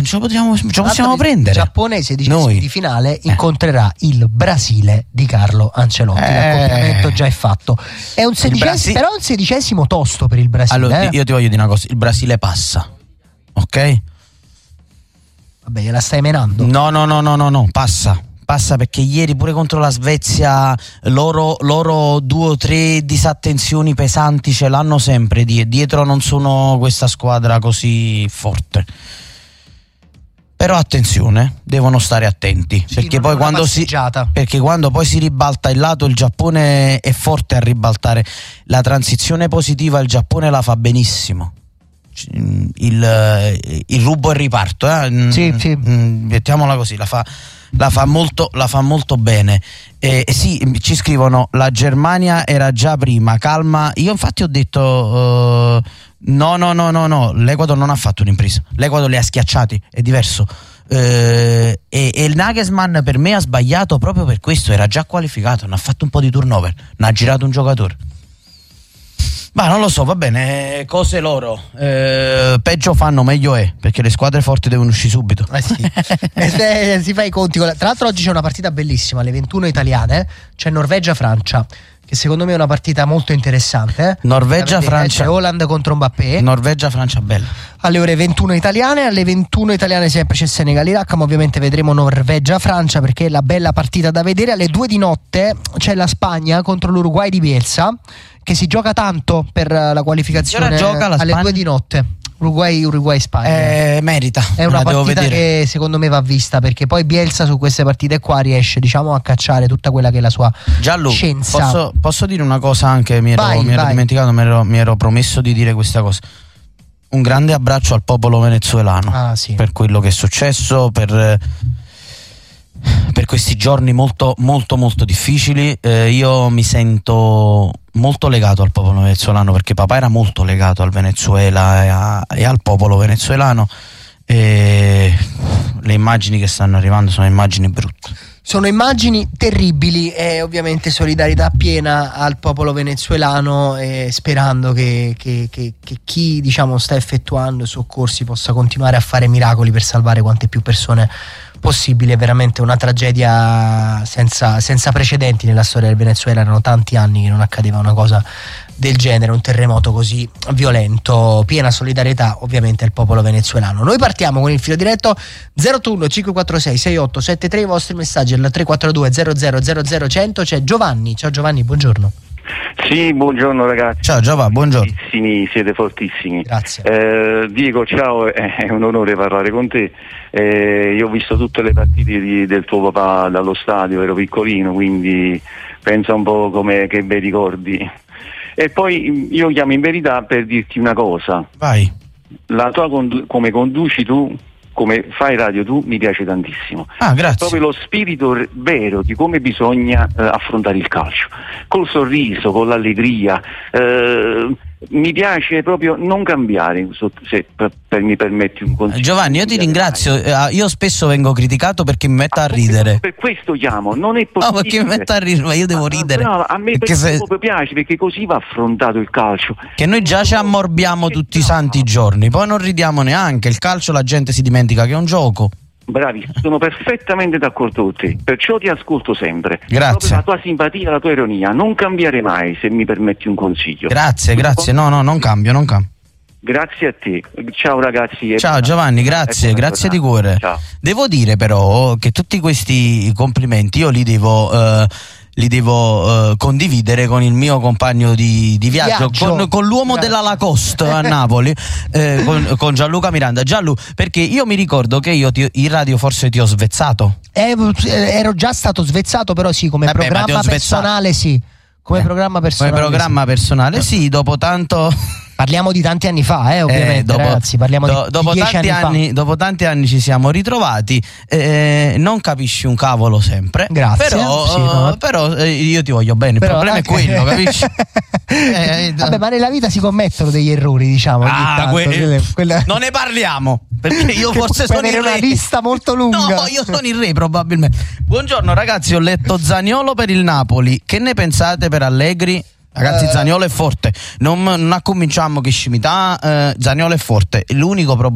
ce lo possiamo prendere. Il Giappone, 16esimi di finale, incontrerà il Brasile di Carlo Ancelotti. L'accoppiamento già è fatto. È un 16esimo, però è un 16esimo tosto per il Brasile. Allora, io ti voglio dire una cosa: il Brasile passa, ok? Vabbè, gliela stai menando? No, passa perché ieri pure contro la Svezia loro 2 o 3 disattenzioni pesanti ce l'hanno sempre dietro, non sono questa squadra così forte. Però attenzione, devono stare attenti, perché poi quando poi si ribalta il lato, il Giappone è forte a ribaltare. La transizione positiva il Giappone la fa benissimo. Il rubo e il riparto, sì. Mettiamola così, la fa molto bene. Sì, ci scrivono: la Germania era già prima, calma. Io infatti ho detto no, l'Ecuador non ha fatto un'impresa, l'Ecuador li ha schiacciati, è diverso. E il Nagelsmann per me ha sbagliato proprio per questo, era già qualificato, non ha fatto un po' di turnover, non ha girato un giocatore. Ma non lo so, va bene, cose loro. Peggio fanno, meglio è, perché le squadre forti devono uscire subito. Sì. Si fa i conti. Tra l'altro oggi c'è una partita bellissima, alle 21 italiane, c'è Norvegia-Francia, che secondo me è una partita molto interessante. Norvegia-Francia. C'è Haaland contro Mbappé. Norvegia-Francia, bella. Alle ore 21 italiane, sempre c'è Senegal-Iraq, ma ovviamente vedremo Norvegia-Francia perché è la bella partita da vedere. Alle 2 di notte c'è la Spagna contro l'Uruguay di Bielsa, che si gioca tanto per la qualificazione. Alle 2 di notte. Uruguay-Spagna. Merita. È una partita che secondo me va vista, perché poi Bielsa su queste partite qua riesce, diciamo, a cacciare tutta quella che è la sua scienza. Posso dire una cosa anche? Mi ero dimenticato, mi ero promesso di dire questa cosa. Un grande abbraccio al popolo venezuelano per quello che è successo, per questi giorni molto difficili. Io mi sento molto legato al popolo venezuelano, perché papà era molto legato al Venezuela e al popolo venezuelano, e le immagini che stanno arrivando sono immagini brutte. Sono immagini terribili, e ovviamente solidarietà piena al popolo venezuelano, sperando che chi, diciamo, sta effettuando i soccorsi possa continuare a fare miracoli per salvare quante più persone possibile. È veramente una tragedia senza precedenti nella storia del Venezuela. Erano tanti anni che non accadeva una cosa del genere, un terremoto così violento. Piena solidarietà ovviamente al popolo venezuelano. Noi partiamo con il filo diretto 021 546 6873, i vostri messaggi al 342 00 100. C'è Giovanni. Ciao Giovanni, buongiorno. Sì, buongiorno ragazzi. Ciao Giovanni, buongiorno. Siete fortissimi. Grazie. Diego, ciao, è un onore parlare con te. Io ho visto tutte le partite del tuo papà dallo stadio, ero piccolino, quindi pensa un po' che bei ricordi. E poi io chiamo in verità per dirti una cosa. Vai. La tua come conduci tu, come fai radio tu, mi piace tantissimo. Grazie. Proprio lo spirito vero di come bisogna affrontare il calcio, col sorriso, con l'allegria. Mi piace proprio non cambiare, se mi permetti un consiglio. Giovanni, io ti ringrazio. Io spesso vengo criticato perché mi metto a ridere. Per questo chiamo, non è possibile. No, perché mi metto a ridere, ma io devo ridere. No, a me proprio piace, perché così va affrontato il calcio. Che noi già ci ammorbiamo tutti i santi giorni, poi non ridiamo neanche. Il calcio la gente si dimentica che è un gioco. Bravi, sono perfettamente d'accordo con te, perciò ti ascolto sempre. Grazie. Proprio la tua simpatia, la tua ironia, non cambiare mai, se mi permetti un consiglio. Grazie, no, non cambio. Grazie a te, ciao ragazzi. Ciao Giovanni, grazie di cuore. Ciao. Devo dire però che tutti questi complimenti io li devo condividere con il mio compagno di viaggio. Con l'uomo della Lacoste a Napoli, con Gianluca Miranda. Gianlu, perché io mi ricordo che io in radio forse ti ho svezzato. Ero già stato svezzato, però sì, come programma personale sì. Come programma personale, sì, dopo tanto. Parliamo di tanti anni fa, ovviamente, ragazzi, parliamo di 10 anni fa. Dopo tanti anni ci siamo ritrovati, non capisci un cavolo sempre. Grazie. Però io ti voglio bene, il problema è quello, capisci? Vabbè, ma nella vita si commettono degli errori, diciamo. Non ne parliamo, perché io forse sono il re. Una lista molto lunga. No, io sono il re probabilmente. Buongiorno ragazzi, ho letto Zaniolo per il Napoli, che ne pensate per Allegri? Ragazzi, Zaniolo è forte, non accominciamo che scimità. Zaniolo è forte. L'unico problema